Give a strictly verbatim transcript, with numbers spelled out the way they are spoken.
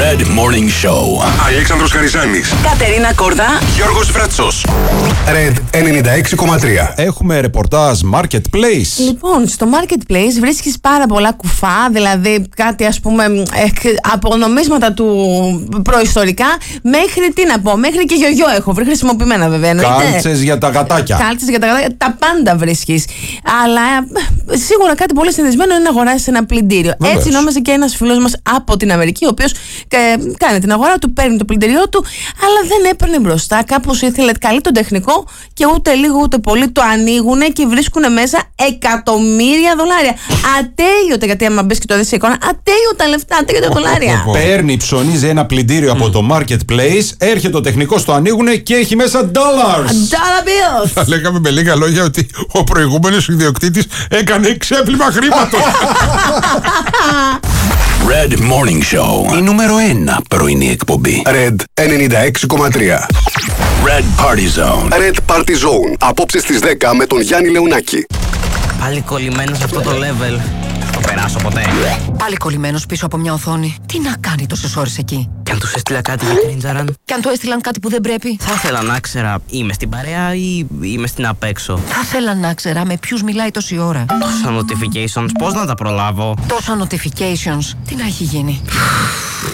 Red Morning Show. Αλέξανδρος Χαριζάνης, Κατερίνα Κορδά, Γιώργος Βρέτσος. Red ενενήντα έξι κόμμα τρία. Έχουμε ρεπορτάζ Marketplace. Λοιπόν, στο Marketplace βρίσκεις πάρα πολλά κουφά, δηλαδή κάτι ας πούμε από νομίσματα του προϊστορικά μέχρι, τι να πω, μέχρι και γιογιό έχω βρει, χρησιμοποιημένα βέβαια. Κάλτσες για τα γατάκια. Κάλτσες για τα γατάκια, τα πάντα βρίσκεις. Αλλά σίγουρα κάτι πολύ συνδεσμένο είναι να αγοράσεις ένα πλυντήριο. Βεβαίως. Έτσι νόμιζε και ένας φίλος μας από την Αμερική, ο οποίος κάνει την αγορά του, παίρνει το πλυντήριό του, αλλά δεν έπαιρνε μπροστά. Κάπως ήθελε καλή τον τεχνικό και ούτε λίγο ούτε πολύ το ανοίγουνε και βρίσκουνε μέσα εκατομμύρια δολάρια. Ατέλειωτα, γιατί άμα μπεις και το δεις σε εικόνα, ατέλειωτα λεφτά, ατέλειωτα δολάρια. Παίρνει, ψωνίζει ένα πλυντήριο από το Marketplace, έρχεται ο τεχνικός, το ανοίγουνε και έχει μέσα dollars. Dollar bills. Θα λέγαμε με λίγα λόγια ότι ο προηγούμενος ιδιοκτήτης έκανε ξέπλυμα χρήματος. Red Morning Show. Η νούμερο ένα πρωινή εκπομπή. Red ενενήντα έξι κόμμα τρία. Red Party Zone. Red Party Zone. Απόψε στις δέκα με τον Γιάννη Λεωνάκη. Πάλι κολλημένο σε αυτό το level. Το περάσω ποτέ. Πάλι κολλημένος πίσω από μια οθόνη. Τι να κάνει τόσες ώρες εκεί. Κι αν τους έστειλα κάτι για κρίντζαραν. Κι αν του έστειλαν κάτι που δεν πρέπει. Θα ήθελα να ξέρα, είμαι στην παρέα ή είμαι στην απέξω. Θα ήθελα να ξέρα με ποιους μιλάει τόση ώρα. Τόσα notifications, πώς να τα προλάβω. Τόσα notifications. Τι να έχει γίνει.